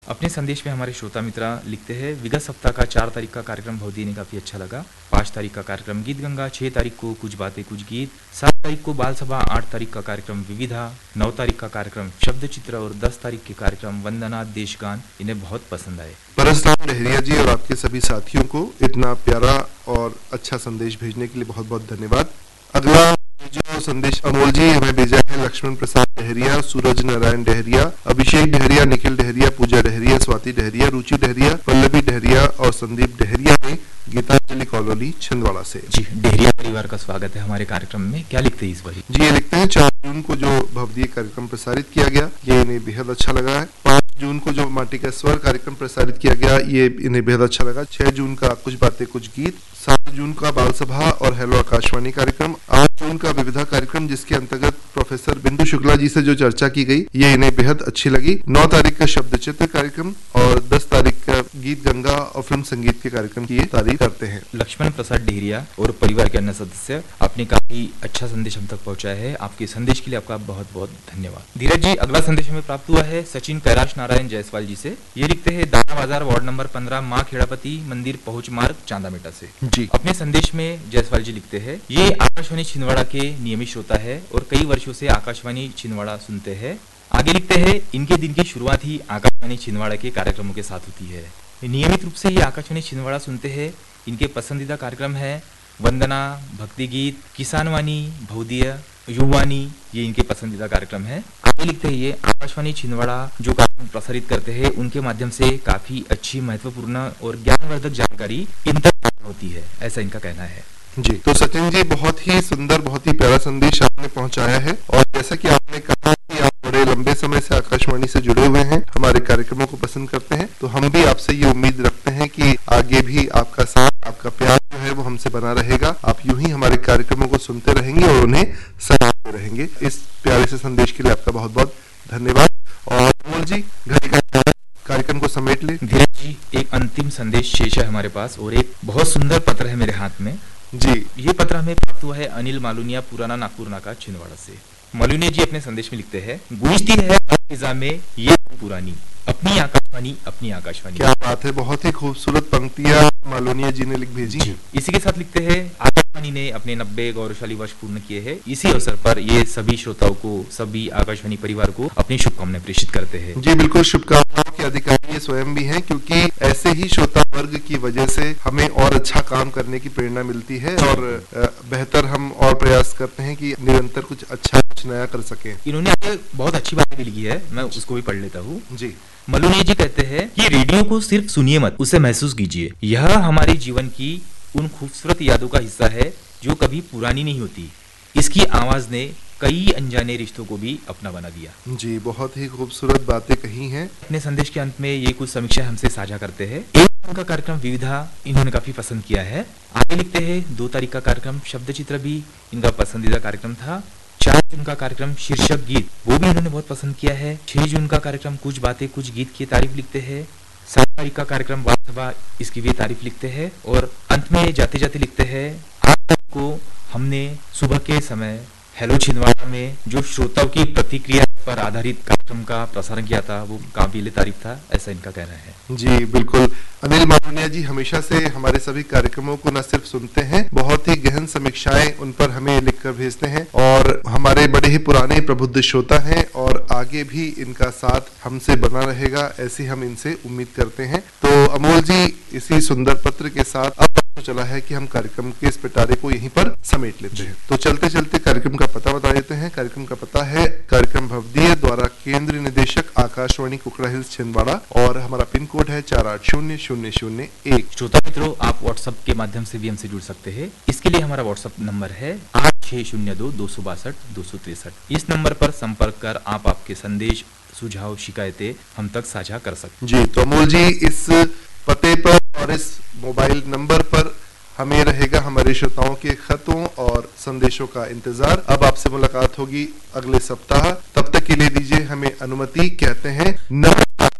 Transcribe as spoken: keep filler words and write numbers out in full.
अपने संदेश में हमारे श्रोता मित्र लिखते हैं, विगत सप्ताह का चार तारीख का कार्यक्रम भवदी ने काफी अच्छा लगा। पाँच तारीख का कार्यक्रम गीत गंगा, छह तारीख को कुछ बातें कुछ गीत, सात तारीख को बाल सभा, आठ तारीख का कार्यक्रम विविधा, नौ तारीख का कार्यक्रम शब्द चित्र और दस तारीख के कार्यक्रम वंदना देशगान इन्हें बहुत पसंद आए। परसराम लहरिया जी और आपके सभी साथियों को इतना प्यारा और अच्छा संदेश भेजने के लिए बहुत बहुत धन्यवाद। अगला जो संदेश अमोल जी हमें भेजा है लक्ष्मण प्रसाद डहरिया, सूरज नारायण डहरिया, अभिषेक डहरिया, निखिल डहरिया, पूजा डहरिया, स्वाति डहरिया, रुचि डहरिया, पल्लवी डहरिया और संदीप डहरिया ने गीतांजलि कॉलोनी छिंदवाड़ा से। जी, डहरिया परिवार का स्वागत है हमारे कार्यक्रम में। क्या लिखते हैं इस बार? जी, ये लिखते हैं चार जून को जो भवदीय कार्यक्रम प्रसारित किया गया ये इन्हें बेहद अच्छा लगा है। पाँच जून को जो माटी का स्वर कार्यक्रम प्रसारित किया गया ये इन्हें बेहद अच्छा लगा। छह जून का कुछ बातें कुछ गीत, सात जून का बाल सभा और हेलो आकाशवाणी कार्यक्रम, आठ जून का विविधा कार्यक्रम जिसके अंतर्गत प्रोफेसर बिंदु शुक्ला जी से जो चर्चा की गई ये इन्हें बेहद अच्छी लगी। नौ तारीख का शब्द चित्र कार्यक्रम और दस तारीख का गीत गंगा और फिल्म संगीत के कार्यक्रम की तारीफ करते हैं। लक्ष्मण प्रसाद डेहरिया और परिवार के अन्य सदस्य, आपने काफी अच्छा संदेश हम तक पहुंचाया है। आपके संदेश के लिए आपका बहुत बहुत धन्यवाद। धीरज जी, अगला संदेश हमें प्राप्त हुआ है सचिन कैलाश नारायण जायसवाल जी से। ये लिखते हैं दाना बाजार वार्ड नंबर पंद्रह माँ खेड़ापति मंदिर पहुंच मार्ग चांदामेटा से। जी, अपने संदेश में जायसवाल जी लिखते हैं, ये आकाशवाणी छिंदवाड़ा के नियमित श्रोता है और कई वर्षों से आकाशवाणी छिंदवाड़ा सुनते हैं। आगे लिखते हैं, इनके दिन की शुरुआत ही आकाशवाणी छिंदवाड़ा के कार्यक्रमों के साथ होती है। नियमित रूप से ये आकाशवाणी छिंदवाड़ा सुनते हैं। इनके पसंदीदा कार्यक्रम है वंदना, भक्ति गीत, किसान वाणी, भवदीय, युवानी, ये इनके पसंदीदा कार्यक्रम है। आगे लिखते हैं, ये आकाशवाणी छिंदवाड़ा जो कार्यक्रम प्रसारित करते हैं उनके माध्यम से काफी अच्छी महत्वपूर्ण और ज्ञानवर्धक जानकारी इन तक होती है, ऐसा इनका कहना है। जी, तो सचिन जी बहुत ही सुंदर बहुत ही प्यारा संदेश आपने पहुंचाया है और जैसा कि आपने कहा कि आप बड़े लंबे समय से आकाशवाणी से जुड़े हुए हैं, हमारे कार्यक्रमों को पसंद करते हैं, तो हम भी आपसे ये उम्मीद रखते हैं कि आगे भी आपका साथ आपका प्यार जो है वो हमसे बना रहेगा। आप यूं ही हमारे कार्यक्रमों को सुनते रहेंगे और उन्हें सराहते रहेंगे। इस प्यारे से संदेश के लिए आपका बहुत बहुत धन्यवाद। और अमोल जी घड़ी का कार्यक्रम को समेट ले। धीरज जी, एक अंतिम संदेश शेष है हमारे पास और एक बहुत सुंदर पत्र है मेरे हाथ में। जी, ये पत्र हमें प्राप्त हुआ है अनिल मालूनिया, पुराना नागपुर नाका छिंदवाड़ा से। मालूनिया जी अपने संदेश में लिखते हैं, गूंजती है फिजा में ये पुरानी, अपनी आकाशवाणी अपनी आकाशवाणी। क्या बात है, बहुत ही खूबसूरत पंक्तियां मालूनिया जी ने लिख भेजी। जी, इसी के साथ लिखते हैं, आकाशवाणी ने अपने नब्बे गौरवशाली वर्ष पूर्ण किए हैं। इसी अवसर पर ये सभी श्रोताओं को, सभी आकाशवाणी परिवार को अपनी शुभकामनाएं प्रेषित करते हैं। जी बिल्कुल, शुभकामनाओं के अधिकारी ये स्वयं भी हैं क्योंकि ऐसे ही श्रोता वर्ग की वजह से हमें और अच्छा काम करने की प्रेरणा मिलती है और बेहतर हम और प्रयास करते हैं कि निरंतर कुछ अच्छा कुछ नया कर सके। इन्होंने आगे बहुत अच्छी बात भी लिखी है, मैं उसको भी पढ़ लेता हूँ। जी, मलूनिया जी कहते हैं कि रेडियो को सिर्फ सुनिए मत, उसे महसूस कीजिए। यह हमारे जीवन की उन खूबसूरत यादों का हिस्सा है जो कभी पुरानी नहीं होती। इसकी आवाज ने कई अनजाने रिश्तों को भी अपना बना दिया। जी, बहुत ही खूबसूरत बातें कही हैं। अपने संदेश के अंत में ये कुछ समीक्षा हमसे साझा करते हैं। एक उनका कार्यक्रम विविधा इन्होंने काफी पसंद किया है। आगे लिखते हैं, दो तारीख का कार्यक्रम शब्द चित्र भी इनका पसंदीदा कार्यक्रम था। चार जून का कार्यक्रम शीर्षक गीत वो भी इन्होंने बहुत पसंद किया है। छह जून का कार्यक्रम कुछ बातें कुछ गीत की तारीफ लिखते हैं। सात तारीख का कार्यक्रम बाल सभा इसकी भी तारीफ लिखते हैं और अंत में जाते जाते लिखते हैं, आठ तारीख को हमने सुबह के समय हेलो छिंदवाड़ा में जो श्रोताओं की प्रतिक्रिया पर आधारित कार्यक्रम का प्रसारण किया था वो काबिल तारीफ था, ऐसा इनका कहना है। जी बिल्कुल, अनिल मालूनिया जी हमेशा से हमारे सभी कार्यक्रमों को न सिर्फ सुनते हैं, बहुत ही गहन समीक्षाएं उन पर हमें लिखकर भेजते हैं और हमारे बड़े ही पुराने प्रबुद्ध श्रोता हैं और आगे भी इनका साथ हमसे बना रहेगा ऐसी हम इनसे उम्मीद करते हैं। तो अमोल जी इसी सुंदर पत्र के साथ अब तो चला है कि हम कार्यक्रम के इस पिटारे को यहीं पर समेट लेते हैं। तो चलते चलते कार्यक्रम का पता बता देते हैं। कार्यक्रम का पता है कार्यक्रम भवदीय द्वारा केंद्रीय निदेशक आकाशवाणी कुकड़ा हिल्स छिंदवाड़ा और हमारा पिन कोड है चार आठ शून्य शून्य शून्य एक। श्रोता मित्रों, आप व्हाट्सएप के माध्यम से भी हमसे जुड़ सकते हैं। इसके लिए हमारा व्हाट्सएप नंबर है आठ छह शून्य दो दो सौ बासठ दो सौ तिरसठ। इस नंबर पर संपर्क कर आप आपके संदेश, सुझाव, शिकायतें हम तक साझा कर सकते हैं। जी, तो अमोल जी इस पते पर और इस मोबाइल नंबर पर हमें रहेगा हमारे श्रोताओं के खतों और संदेशों का इंतजार। अब आपसे मुलाकात होगी अगले सप्ताह, तब तक के लिए दीजिए हमें अनुमति। कहते हैं नमस्कार।